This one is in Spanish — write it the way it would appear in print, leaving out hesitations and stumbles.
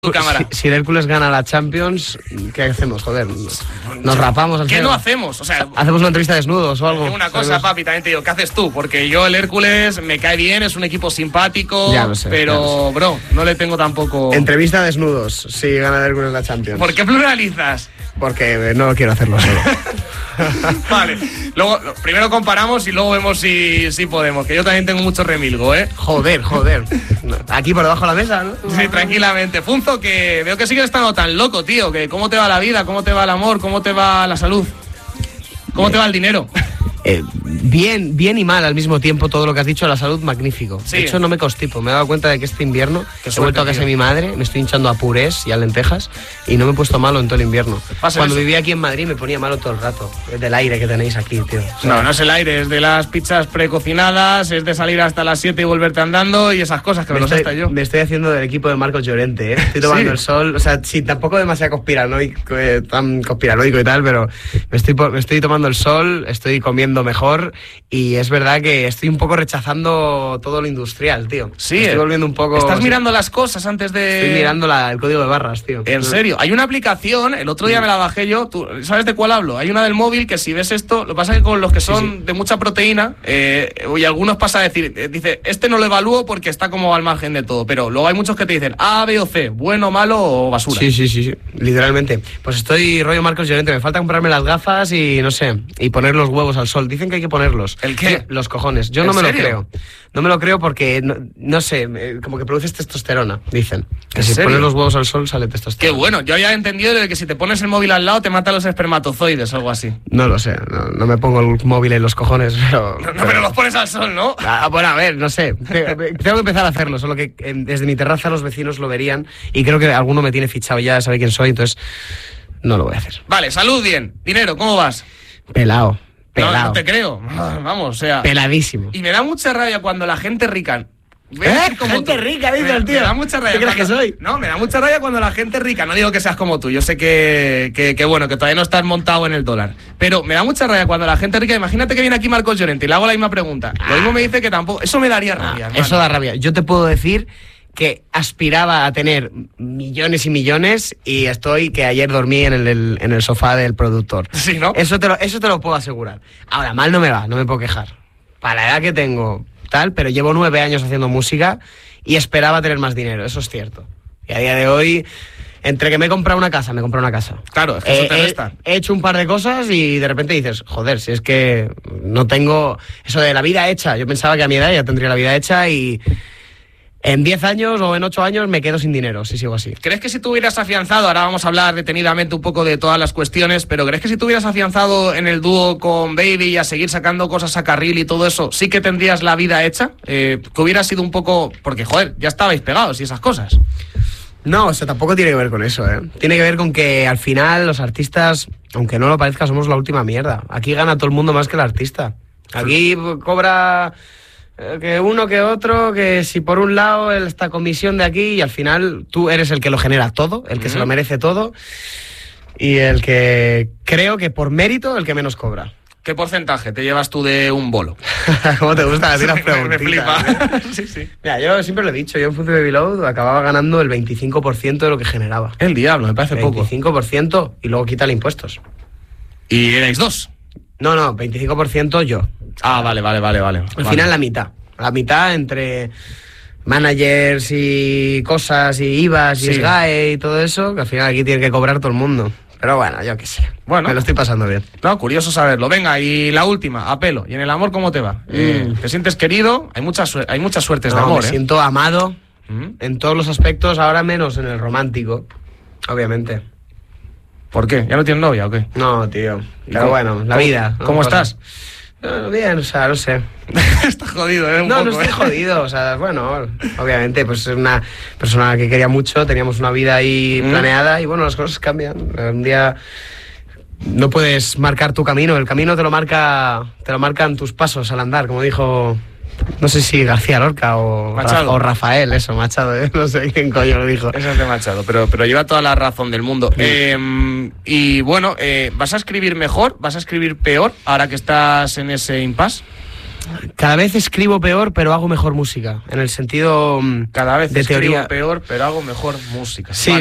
tu cámara. Si el Hércules gana la Champions, ¿qué hacemos? Joder, nos rapamos al ¿Qué cielo. no hacemos? O sea, ¿Hacemos una entrevista desnudos o algo? una cosa, papi, también te digo, ¿qué haces tú? Porque yo el Hércules me cae bien, es un equipo simpático, Ya lo sé, pero, bro, no le tengo tampoco... Entrevista desnudos, si gana el Hércules la Champions. ¿Por qué pluralizas? Porque no quiero hacerlo solo. Vale, luego primero comparamos y luego vemos si podemos, que yo también tengo mucho remilgo, ¿eh? Joder. Aquí por debajo de la mesa, ¿no? Sí, tranquilamente. Funzo, que veo que sigues estando tan loco, tío, que cómo te va la vida, cómo te va el amor, cómo te va la salud, cómo te va el dinero. Bien y mal al mismo tiempo, todo lo que has dicho. La salud, magnífico. Sí. De hecho, no me constipo. Me he dado cuenta de que este invierno he vuelto a casa de mi madre, me estoy hinchando a purés y a lentejas y no me he puesto malo en todo el invierno. Cuando vivía aquí en Madrid me ponía malo todo el rato. Es del aire que tenéis aquí, tío. O sea, No es el aire, es de las pizzas precocinadas, es de salir hasta las 7 y volverte andando y esas cosas que me lo sé hasta yo. Me estoy haciendo del equipo de Marcos Llorente, ¿eh? Estoy tomando el sol. O sea, sí, tampoco demasiado conspiranoico, tan conspiranoico y tal, pero me estoy tomando el sol, estoy comiendo mejor. Y es verdad que estoy un poco rechazando todo lo industrial, tío. Sí, estoy volviendo un poco... ¿Estás mirando las cosas antes de...? Estoy mirando el código de barras, tío. ¿En serio? Hay una aplicación, el otro día me la bajé yo, ¿tú sabes de cuál hablo? Hay una del móvil que si ves esto, lo que pasa es que con los que son de mucha proteína, y algunos pasa a decir, dice, este no lo evalúo porque está como al margen de todo, pero luego hay muchos que te dicen A, B o C, bueno, malo o basura. Sí, literalmente. Pues estoy rollo Marcos Llorente, me falta comprarme las gafas y no sé, y poner los huevos al sol. Dicen que hay que ponerlos. ¿El qué? Los cojones. Yo no me lo creo. No me lo creo porque, no sé, como que produces testosterona, dicen. Que si pones los huevos al sol sale testosterona. Qué bueno, yo había entendido de que si te pones el móvil al lado te mata los espermatozoides o algo así. No lo sé, no me pongo el móvil en los cojones, pero... Pero los pones al sol, ¿no? Bueno, a ver, no sé. Tengo que empezar a hacerlo, solo que desde mi terraza los vecinos lo verían y creo que alguno me tiene fichado ya, sabe quién soy, entonces no lo voy a hacer. Vale, salud bien. Dinero, ¿cómo vas? Pelado. No te creo. Vamos, o sea... Peladísimo. Y me da mucha rabia cuando la gente rica... Gente rica, dice el tío. Me da mucha rabia. ¿Qué crees que soy? No, me da mucha rabia cuando la gente rica, no digo que seas como tú, yo sé que bueno, que todavía no estás montado en el dólar, pero me da mucha rabia cuando la gente rica, imagínate que viene aquí Marcos Llorente y le hago la misma pregunta, lo mismo me dice que tampoco, eso me daría rabia. Eso da rabia. Yo te puedo decir que aspiraba a tener millones y millones y que ayer dormí en el sofá del productor. Sí, ¿no? Eso te lo puedo asegurar. Ahora, mal no me va, no me puedo quejar. Para la edad que tengo, tal, pero llevo 9 años haciendo música y esperaba tener más dinero, eso es cierto. Y a día de hoy, entre que me he comprado una casa. Claro, es que eso te resta. He hecho un par de cosas y de repente dices, joder, si es que no tengo eso de la vida hecha. Yo pensaba que a mi edad ya tendría la vida hecha y... En 10 años o en 8 años me quedo sin dinero, si sigo así. ¿Crees que si tú hubieras afianzado, ahora vamos a hablar detenidamente un poco de todas las cuestiones, pero ¿crees que si tú hubieras afianzado en el dúo con Baby y a seguir sacando cosas a carril y todo eso, sí que tendrías la vida hecha? Que hubiera sido un poco... Porque, joder, ya estabais pegados y esas cosas. No, o sea, tampoco tiene que ver con eso, ¿eh? Tiene que ver con que al final los artistas, aunque no lo parezca, somos la última mierda. Aquí gana todo el mundo más que el artista. Aquí cobra... que uno que otro, que si por un lado esta comisión de aquí y al final tú eres el que lo genera todo, el que se lo merece todo y el que creo que por mérito el que menos cobra. ¿Qué porcentaje te llevas tú de un bolo? ¿Cómo te gusta decir las preguntitas? Me flipa. Sí. Mira, yo siempre lo he dicho, yo en Funzo Baby Load acababa ganando el 25% de lo que generaba. El diablo, me parece 25% poco. 25% y luego quítale impuestos. ¿Y erais dos? No, 25% yo. Ah, vale. Al final la mitad entre managers y cosas y IVAs y SGAE y todo eso, que al final aquí tiene que cobrar todo el mundo. Pero bueno, yo qué sé. Bueno, me lo estoy pasando bien. No, curioso saberlo. Venga, y la última, a pelo. ¿Y en el amor cómo te va? ¿Te sientes querido? Hay muchas suertes de amor, me siento amado en todos los aspectos, ahora menos en el romántico, obviamente. ¿Por qué? ¿Ya no tienes novia o qué? No, tío. Pero bueno, la vida. ¿Cómo estás? Bien, o sea, no sé. Estás jodido, ¿eh? No estoy jodido, o sea, bueno, obviamente, pues es una persona que quería mucho, teníamos una vida ahí planeada y bueno, las cosas cambian. Un día no puedes marcar tu camino, el camino te lo marcan tus pasos al andar, como dijo, no sé si García Lorca o Rafael, Machado, no sé quién coño lo dijo. Eso es de Machado, pero lleva toda la razón del mundo. Sí. Y bueno, ¿vas a escribir mejor? ¿Vas a escribir peor ahora que estás en ese impasse? Cada vez escribo peor, pero hago mejor música. En el sentido Cada vez de escribo teoría. peor, pero hago mejor música. Sí,